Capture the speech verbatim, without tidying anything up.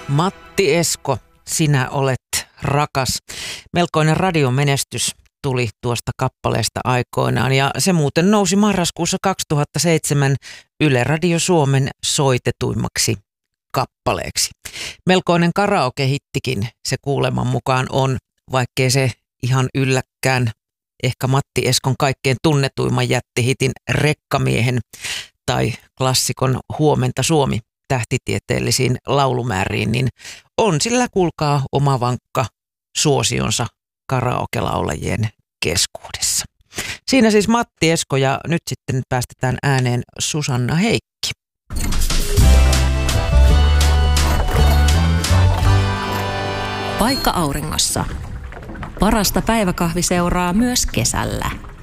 Matti Esko, sinä olet rakas. Melkoinen radiomenestys tuli tuosta kappaleesta aikoinaan ja se muuten nousi marraskuussa kaksituhattaseitsemän Yle Radio Suomen soitetuimmaksi kappaleeksi. Melkoinen karaoke-hittikin se kuuleman mukaan on, vaikkei se ihan ylläkään ehkä Matti Eskon kaikkein tunnetuimman jättihitin Rekkamiehen tai klassikon Huomenta Suomi tähtitieteellisiin laulumääriin, niin on sillä kuulkaa oma vankka suosionsa karaoke-laulajien keskuudessa. Siinä siis Matti Esko ja nyt sitten päästetään ääneen Susanna Heikki. Paikka auringossa. Parasta päiväkahviseuraa myös kesällä.